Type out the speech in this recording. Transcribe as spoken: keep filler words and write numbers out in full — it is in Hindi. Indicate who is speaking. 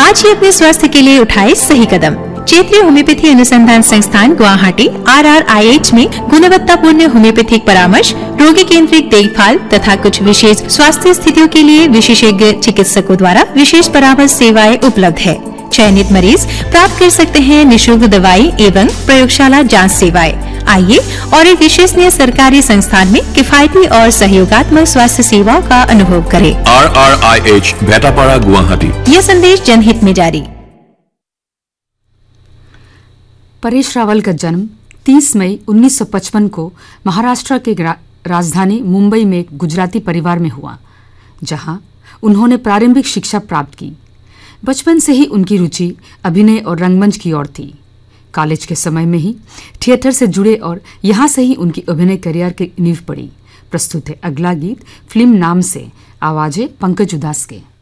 Speaker 1: आज ही अपने स्वास्थ्य के लिए उठाए सही कदम। क्षेत्रीय होम्योपैथी अनुसंधान संस्थान Guwahati are are I H में गुणवत्तापूर्ण होम्योपैथिक परामर्श, रोगी केंद्रित देखभाल तथा कुछ विशेष स्वास्थ्य स्थितियों के लिए विशेषज्ञ चिकित्सकों द्वारा विशेष परामर्श सेवाएं उपलब्ध है। चयनित मरीज प्राप्त कर सकते हैं निशुल्क दवाई एवं प्रयोगशाला जांच सेवाएं। आइए और एक विश्वसनीय सरकारी संस्थान में किफायती और सहयोगात्मक स्वास्थ्य सेवाओं का अनुभव करें।
Speaker 2: Are are I H भेटापाड़ा Guwahati.
Speaker 1: यह संदेश जनहित में जारी।
Speaker 3: परेश रावल का जन्म तीस मई उन्नीस सौ पचपन को महाराष्ट्र के राजधानी मुंबई में एक गुजराती परिवार में हुआ, जहां उन्होंने प्रारंभिक शिक्षा प्राप्त की। बचपन से ही उनकी रुचि अभिनय और रंगमंच की ओर थी। कॉलेज के समय में ही थिएटर से जुड़े और यहाँ से ही उनकी अभिनय करियर की नींव पड़ी। प्रस्तुत है अगला गीत फिल्म नाम से, आवाजें पंकज उदास के।